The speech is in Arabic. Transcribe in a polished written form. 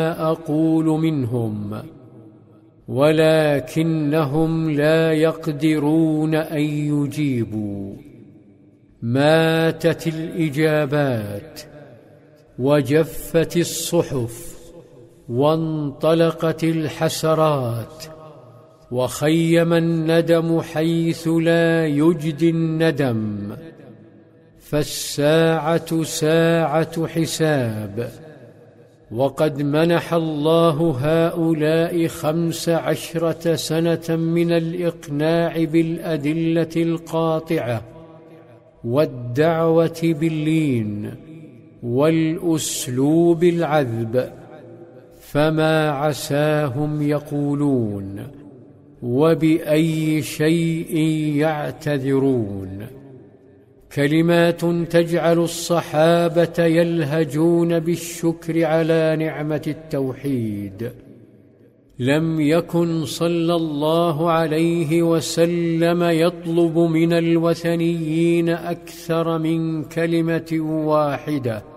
أقول منهم، ولكنهم لا يقدرون أن يجيبوا. ماتت الإجابات، وجفت الصحف، وانطلقت الحسرات، وخيم الندم حيث لا يجدي الندم. فالساعة ساعة حساب، وقد منح الله هؤلاء 15 سنة من الإقناع بالأدلة القاطعة، والدعوة باللين، والأسلوب العذب، فما عساهم يقولون وبأي شيء يعتذرون. كلمات تجعل الصحابة يلهجون بالشكر على نعمة التوحيد. لم يكن صلى الله عليه وسلم يطلب من الوثنيين أكثر من كلمة واحدة: